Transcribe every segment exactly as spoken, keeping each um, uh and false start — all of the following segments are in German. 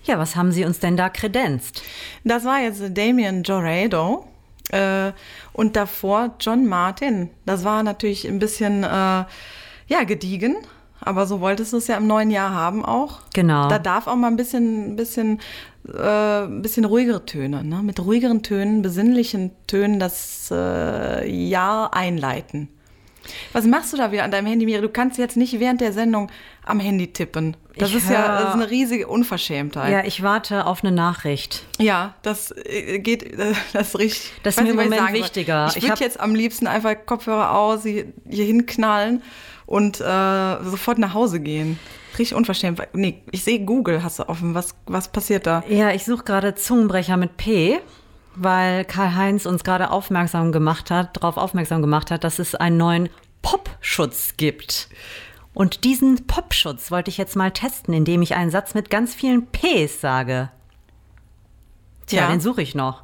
Ja, was haben Sie uns denn da kredenzt? Das war jetzt Damien Jurado äh, und davor John Martin. Das war natürlich ein bisschen, äh, ja, gediegen, aber so wolltest du es ja im neuen Jahr haben auch. Genau. Da darf auch mal ein bisschen, bisschen, äh, ein bisschen ruhigere Töne, ne? Mit ruhigeren Tönen, besinnlichen Tönen das äh, Jahr einleiten. Was machst du da wieder an deinem Handy, Miri? Du kannst jetzt nicht während der Sendung am Handy tippen. Das Ich ist ja hör- das ist eine riesige Unverschämtheit. Ja, ich warte auf eine Nachricht. Ja, das äh, geht, äh, das riecht. Das ich weiß ist mir nicht, im was ich Moment sagen soll. wichtiger. Ich Ich würde hab- jetzt am liebsten einfach Kopfhörer aus, hier, hier hinknallen und äh, sofort nach Hause gehen. Richtig unverschämt. Nee, ich sehe Google, hast du offen. Was, was passiert da? Ja, ich suche gerade Zungenbrecher mit P, weil Karl-Heinz uns gerade aufmerksam gemacht hat, darauf aufmerksam gemacht hat, dass es einen neuen Popschutz gibt. Und diesen Popschutz wollte ich jetzt mal testen, indem ich einen Satz mit ganz vielen Ps sage. Tja, Ja. den suche ich noch.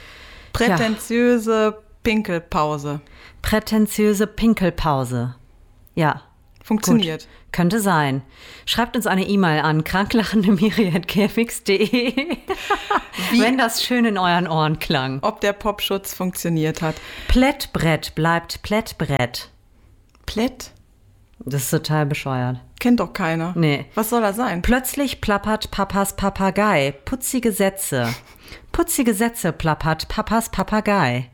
Prätentiöse Pinkelpause. Prätentiöse Pinkelpause. Ja. Funktioniert. Gut. Könnte sein. Schreibt uns eine E-Mail an kranklachendemiri at gmx punkt de, wenn das schön in euren Ohren klang. Ob der Popschutz funktioniert hat. Plättbrett bleibt Plättbrett. Plätt? Das ist total bescheuert. Kennt doch keiner. Nee. Was soll das sein? Plötzlich plappert Papas Papagei. Putzige Sätze. Putzige Sätze plappert Papas Papagei.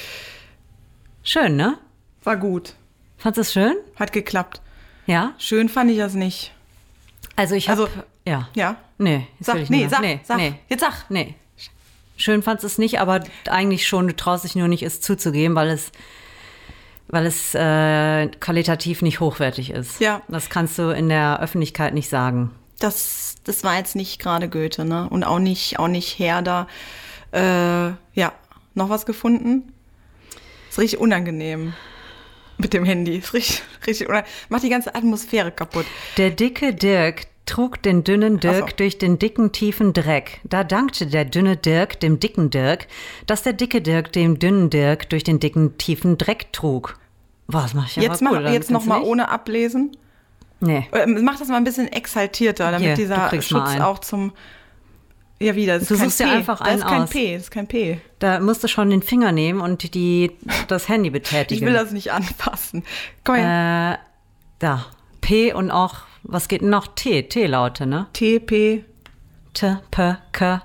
Schön, ne? War gut. Fandst du es schön? Hat geklappt. Ja? Schön fand ich das nicht. Also ich habe... Also, ja. Ja? Nee, jetzt Sag, will ich nee, nicht mehr. sag, nee, sag. nee. Jetzt sag. Nee. Schön fandst du es nicht, aber eigentlich schon, du traust dich nur nicht, es zuzugeben, weil es, weil es äh, qualitativ nicht hochwertig ist. Ja. Das kannst du in der Öffentlichkeit nicht sagen. Das, das war jetzt nicht gerade Goethe, ne? Und auch nicht, auch nicht Herder. Äh, ja, noch was gefunden? Ist richtig unangenehm mit dem Handy. Ist richtig, richtig unangenehm. Macht die ganze Atmosphäre kaputt. Der dicke Dirk trug den dünnen Dirk Ach so. durch den dicken, tiefen Dreck. Da dankte der dünne Dirk dem dicken Dirk, dass der dicke Dirk dem dünnen Dirk durch den dicken, tiefen Dreck trug. Boah, das mach ich aber Jetzt, cool. mach, Dann jetzt noch kannst du mal nicht? ohne ablesen. Nee. Äh, Mach das mal ein bisschen exaltierter, damit Hier, du dieser kriegst mal Schutz einen. auch zum... Ja, wieder. Das ist Du kein suchst dir P. einfach das einen ist kein aus. P. Das ist kein P. Da musst du schon den Finger nehmen und die, das Handy betätigen. Ich will das nicht anfassen. Komm her. Äh, da. P und auch, was geht denn noch? T, T-Laute, ne? T, P. T, P, K.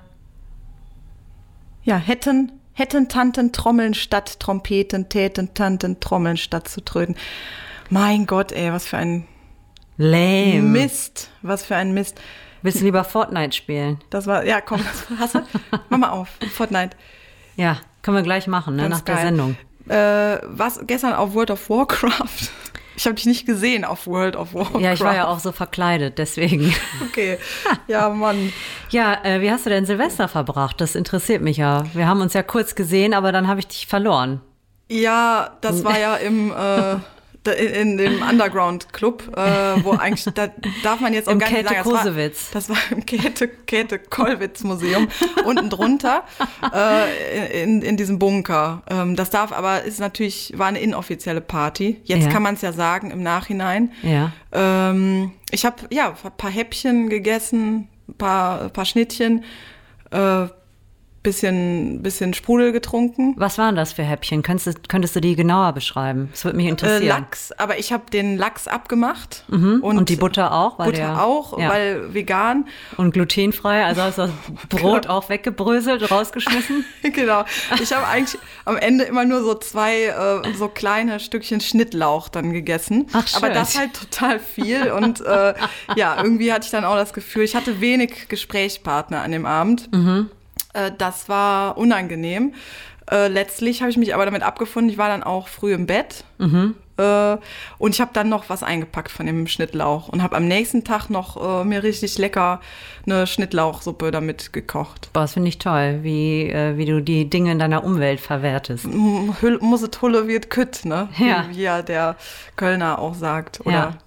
Ja, hätten, hätten Tanten trommeln statt Trompeten, täten Tanten trommeln statt zu tröten. Mein Gott, ey, was für ein Lame. Mist. Was für ein Mist. Willst du lieber Fortnite spielen? Das war, ja, komm, das hast du. Mach mal auf, Fortnite. Ja, können wir gleich machen, ne? Ganz Nach der geil. Sendung. Äh, was gestern auf World of Warcraft? Ich habe dich nicht gesehen auf World of Warcraft. Ja, ich war ja auch so verkleidet, deswegen. Okay, ja, Mann. Ja, äh, wie hast du denn Silvester verbracht? Das interessiert mich ja. Wir haben uns ja kurz gesehen, aber dann habe ich dich verloren. Ja, das war ja im äh, in, in dem Underground-Club, äh, wo eigentlich, da darf man jetzt auch Im gar nicht sagen, das war, Käthe-Kosewitz. das war im Käthe, Käthe-Kollwitz-Museum, unten drunter, äh, in, in diesem Bunker. Ähm, das darf aber, ist natürlich, war eine inoffizielle Party. Jetzt Ja. kann man es ja sagen im Nachhinein. Ja. Ähm, ich habe, ja, ein paar Häppchen gegessen, ein paar, ein paar Schnittchen, äh, bisschen, bisschen Sprudel getrunken. Was waren das für Häppchen? Könntest, du- könntest du die genauer beschreiben? Das würde mich Äh, interessieren. Lachs, aber ich habe den Lachs abgemacht. Mhm. Und, die Butter auch? Weil Butter der, auch, ja. weil vegan. Und glutenfrei, also hast du das Brot auch weggebröselt, rausgeschmissen? Genau. Ich habe eigentlich am Ende immer nur so zwei äh, so kleine Stückchen Schnittlauch dann gegessen. Ach, schön. Aber das halt total viel. Und äh, ja, irgendwie hatte ich dann auch das Gefühl, ich hatte wenig Gesprächspartner an dem Abend. Mhm. Äh, das war unangenehm. Äh, letztlich habe ich mich aber damit abgefunden. Ich war dann auch früh im Bett. Mhm. Äh, und ich habe dann noch was eingepackt von dem Schnittlauch und habe am nächsten Tag noch äh, mir richtig lecker eine Schnittlauchsuppe damit gekocht. Boah, das finde ich toll, wie, äh, wie du die Dinge in deiner Umwelt verwertest. M- Hüll- Muss es Hulle wird kütt, ne? Ja. Wie, wie ja der Kölner auch sagt. Oder Ja.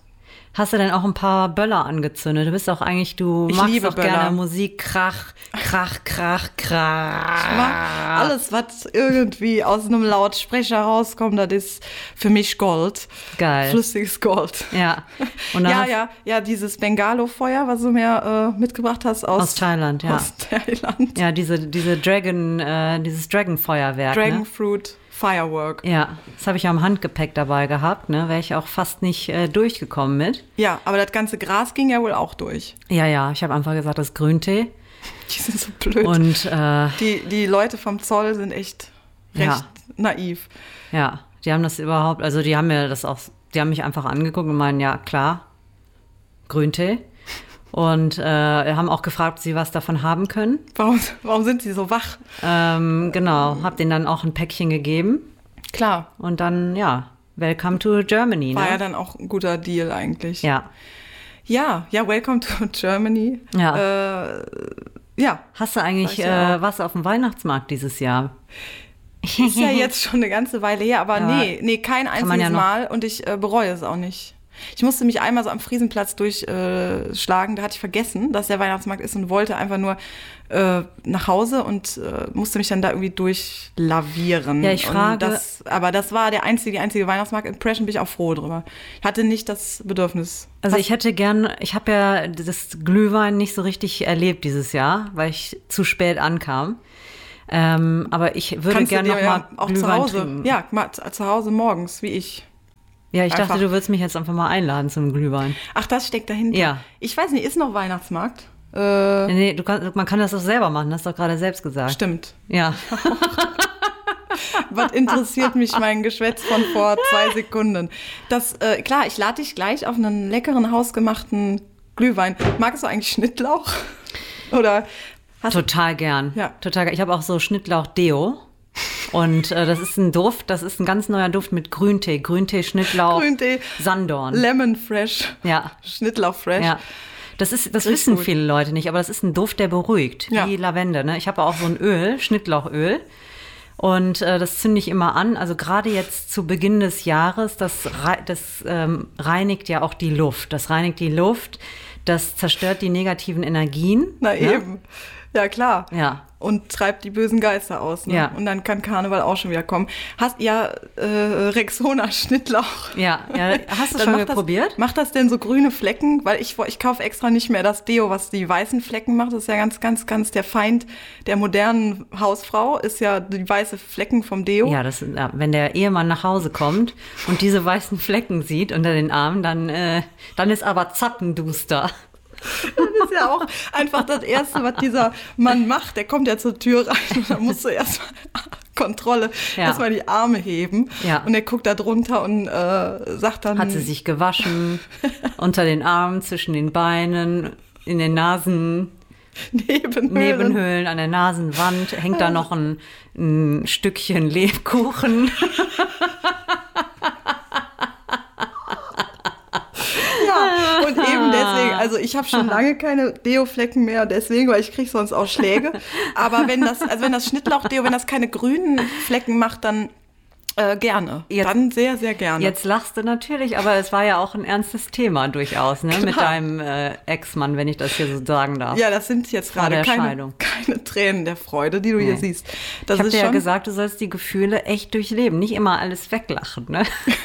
Hast du denn auch ein paar Böller angezündet? Du bist auch eigentlich, du Ich magst liebe doch Böller. gerne Musik, Krach, Krach, Krach, Krach. Ich mag alles, was irgendwie aus einem Lautsprecher rauskommt, das ist für mich Gold. Geil. Flüssiges Gold. Ja. Und dann Ja, hast- ja, ja, dieses Bengalo-Feuer, was du mir äh, mitgebracht hast aus, Aus Thailand, ja. Aus Thailand. Ja, diese, diese Dragon, äh, dieses Dragon-Feuerwerk. Dragon Ne? Fruit Firework. Ja, das habe ich ja im Handgepäck dabei gehabt, ne? Wäre ich auch fast nicht äh, durchgekommen mit. Ja, aber das ganze Gras ging ja wohl auch durch. Ja, ja, ich habe einfach gesagt, das ist Grüntee. Die sind so blöd. Und äh, die, die Leute vom Zoll sind echt recht Ja. naiv. ja, die haben das überhaupt, also die haben mir das auch, die haben mich einfach angeguckt und meinen, ja, klar, Grüntee. Und äh, haben auch gefragt, ob sie was davon haben können. Warum, warum sind sie so wach? Ähm, genau, habe denen dann auch ein Päckchen gegeben. Klar, Und dann, ja, welcome to Germany. war Ne? ja dann auch ein guter Deal eigentlich. Ja. ja, ja, welcome to Germany. Ja. Äh, ja, Hast du eigentlich Weiß ich ja äh, was auf dem Weihnachtsmarkt dieses Jahr? ist ja jetzt schon eine ganze Weile her, aber Ja, nee, nee, kein man einziges ja noch- Mal und ich äh, bereue es auch nicht. Ich musste mich einmal so am Friesenplatz durchschlagen, äh, schlagen. Da hatte ich vergessen, dass der Weihnachtsmarkt ist und wollte einfach nur äh, nach Hause und äh, musste mich dann da irgendwie durchlavieren. Ja, ich Und frage- Das, aber das war der einzige, die einzige Weihnachtsmarkt-Impression, bin ich auch froh drüber. Ich hatte nicht das Bedürfnis. Also ich hätte gern, ich habe ja das Glühwein nicht so richtig erlebt dieses Jahr, weil ich zu spät ankam. Ähm, aber ich würde Kannst du gerne dir noch ja mal auch zu Glühwein Hause, trinken. ja, mal zu zu Hause morgens, wie ich. Ja, ich einfach- dachte, du würdest mich jetzt einfach mal einladen zum Glühwein. Ach, das steckt dahinter. Ja. Ich weiß nicht, ist noch Weihnachtsmarkt? Äh, Nee, du kann, man kann das doch selber machen, hast du doch gerade selbst gesagt. stimmt. Ja. Was interessiert mich mein Geschwätz von vor zwei Sekunden? Das, äh, klar, ich lade dich gleich auf einen leckeren, hausgemachten Glühwein. Magst du eigentlich Schnittlauch? Oder hast Total gern. Ja. Total gern. Ich habe auch so Schnittlauch-Deo. Und äh, das ist ein Duft, das ist ein ganz neuer Duft mit Grüntee. Grüntee, Schnittlauch, Grüntee, Sandorn. Lemon Fresh, Ja. Schnittlauch Fresh? Ja. Das, ist, das Richtig wissen gut. viele Leute nicht, aber das ist ein Duft, der beruhigt, Ja. wie Lavende. Ne? Ich habe auch so ein Öl, Schnittlauchöl. Und äh, das zünde ich immer an. Also gerade jetzt zu Beginn des Jahres, das, rei- das ähm, reinigt ja auch die Luft. Das reinigt die Luft, das zerstört die negativen Energien. Na ne? eben. Ja, klar. Ja. Und treibt die bösen Geister aus. Ne? Ja. Und dann kann Karneval auch schon wieder kommen. Hast ja äh, Rexona Schnittlauch. Ja, ja. Hast du Dann schon macht probiert? Das, macht das denn so grüne Flecken? Weil ich, ich kaufe extra nicht mehr das Deo, was die weißen Flecken macht. Das ist ja ganz, ganz, ganz der Feind der modernen Hausfrau, ist ja die weiße Flecken vom Deo. Ja, das, ja, wenn der Ehemann nach Hause kommt und diese weißen Flecken sieht unter den Armen, dann, äh, dann ist aber zappenduster. Das ist ja auch einfach das Erste, was dieser Mann macht. Der kommt ja zur Tür rein und dann musst du erstmal Kontrolle, Ja. erstmal die Arme heben. Ja. Und er guckt da drunter und äh, sagt dann. Hat sie sich gewaschen, unter den Armen, zwischen den Beinen, in den Nasen, Nebenhöhlen. Nebenhöhlen, an der Nasenwand, hängt da noch ein, ein Stückchen Lebkuchen. Ja, und eben deswegen, also ich habe schon lange keine Deo-Flecken mehr, deswegen, weil ich kriege sonst auch Schläge. Aber wenn das, also wenn das Schnittlauch-Deo, wenn das keine grünen Flecken macht, dann äh, gerne. Jetzt- dann sehr, sehr gerne. Jetzt lachst du natürlich, aber es war ja auch ein ernstes Thema durchaus, ne? Mit Klar. deinem äh, Ex-Mann, wenn ich das hier so sagen darf. Ja, das sind jetzt Vor gerade der keine, Scheidung. keine Tränen der Freude, die du hier Nee. siehst. Das Ich habe ist dir ja schon, gesagt, du sollst die Gefühle echt durchleben, nicht immer alles weglachen, ne?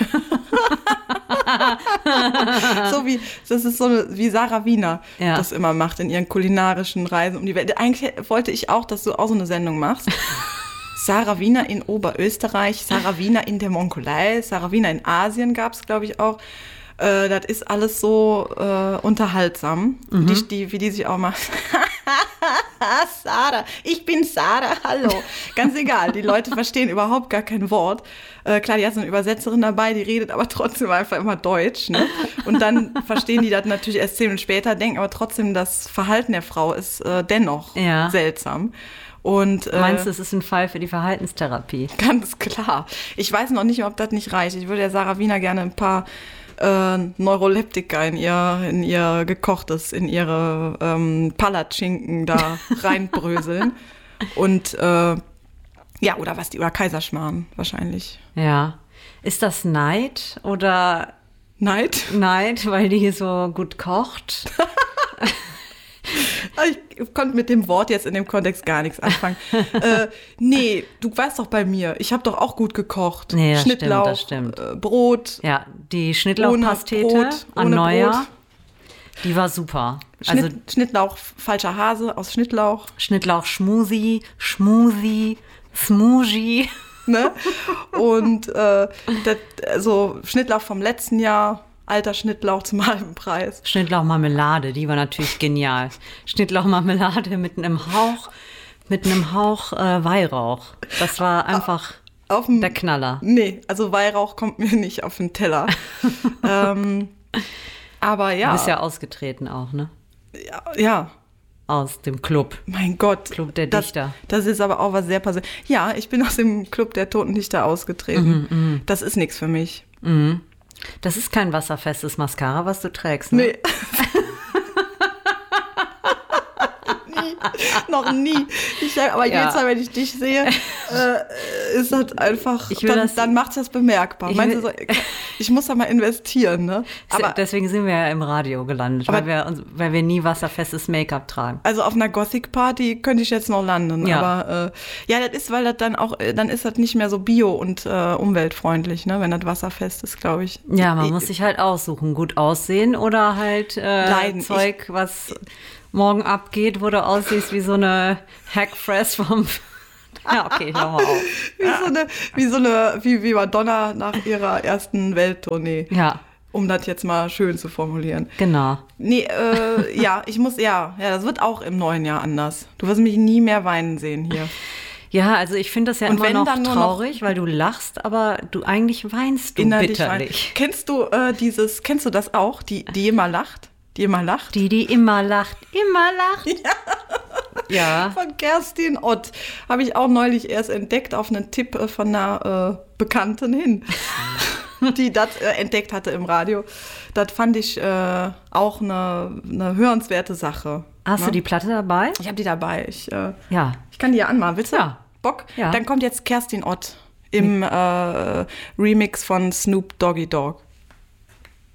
so wie, das ist so eine, wie Sarah Wiener Ja. das immer macht in ihren kulinarischen Reisen um die Welt. Eigentlich wollte ich auch, dass du auch so eine Sendung machst. Sarah Wiener in Oberösterreich, Sarah Wiener in der Mongolei, Sarah Wiener in Asien gab es, glaube ich, auch. Äh, das ist alles so äh, unterhaltsam, Mhm. die, die, wie die sich auch macht. Sarah, ich bin Sarah, hallo. Ganz egal, die Leute verstehen überhaupt gar kein Wort. Äh, klar, die hat so eine Übersetzerin dabei, die redet aber trotzdem einfach immer Deutsch. Ne? Und dann verstehen die das natürlich erst zehn Minuten später, denken aber trotzdem, das Verhalten der Frau ist äh, dennoch Ja. seltsam. Und, äh, Meinst du, es ist ein Fall für die Verhaltenstherapie? Ganz klar. Ich weiß noch nicht, ob das nicht reicht. Ich würde der Sarah Wiener gerne ein paar äh, Neuroleptika in ihr, in ihr gekochtes, in ihre ähm, Palatschinken da reinbröseln. Und äh, ja, oder was die, oder Kaiserschmarrn wahrscheinlich. Ja. Ist das Neid oder Neid? Neid, weil die so gut kocht. Ich konnte mit dem Wort jetzt in dem Kontext gar nichts anfangen. äh, nee, du weißt doch bei mir, ich habe doch auch gut gekocht. Nee, das Schnittlauch, stimmt, das stimmt. Äh, Brot. Ja, die Schnittlauchpastete Ohne Brot, an ohne Neujahr, Brot. die war super. Schnitt, Also Schnittlauch, falscher Hase aus Schnittlauch. Schnittlauch Schmusi, Schmusi, Smoogie. Ne? Und äh, das, also Schnittlauch vom letzten Jahr, alter Schnittlauch zum halben Preis. Schnittlauchmarmelade, die war natürlich genial. Schnittlauchmarmelade mit einem Hauch, mit einem Hauch äh, Weihrauch. Das war einfach Auf dem, der Knaller. Nee, also Weihrauch kommt mir nicht auf den Teller. ähm, aber ja. Du bist ja ausgetreten auch, ne? Ja, ja. Aus dem Club. Mein Gott. Club der das, Dichter. Das ist aber auch was sehr passiert. Ja, ich bin aus dem Club der Toten Dichter ausgetreten. Mhm, das ist nichts für mich. Mhm. Das ist kein wasserfestes Mascara, was du trägst, ne? Nee. nie. Noch nie. Ich, aber Ja. jedes Mal, wenn ich dich sehe, äh, ist das einfach, Ich will dann, das- dann macht es das bemerkbar. Ich Meinst du will- so, ich muss da mal investieren, ne? Aber Deswegen sind wir ja im Radio gelandet, Aber- weil wir, uns- weil wir nie wasserfestes Make-up tragen. also auf einer Gothic-Party könnte ich jetzt noch landen. Ja. Aber äh, ja, das ist, weil das dann auch, äh, dann ist das nicht mehr so bio- und äh, umweltfreundlich, ne? Wenn das wasserfest ist, glaube ich. Ja, man Ich- muss sich halt aussuchen, gut aussehen oder halt äh, Leiden. Zeug, was morgen abgeht, wo du aussiehst wie so eine Hackfresh vom... Ja, okay, ich hör mal auf. Wie so eine, wie so eine, wie, wie Madonna nach ihrer ersten Welttournee. Ja, Um das jetzt mal schön zu formulieren. genau. Nee, äh, ja, ich muss, ja, ja, das wird auch im neuen Jahr anders. Du wirst mich nie mehr weinen sehen hier. Ja, also ich finde das ja Und immer wenn noch dann nur noch- traurig, weil du lachst, aber du eigentlich weinst du Innerlich bitterlich. weinen. Kennst du äh, dieses, kennst du das auch, die, die immer lacht? Die immer lacht? Die, die immer lacht, immer lacht. Ja. Von Kerstin Ott. Habe ich auch neulich erst entdeckt auf einen Tipp äh, von einer äh, Bekannten hin, die das äh, entdeckt hatte im Radio. Das fand ich äh, auch eine, eine hörenswerte Sache. Hast ne? du die Platte dabei? Ich habe die dabei. Ich, äh, Ja. ich kann die ja anmachen. Willst du? Ja. Bock? Ja. Dann kommt jetzt Kerstin Ott im äh, Remix von Snoop Doggy Dogg.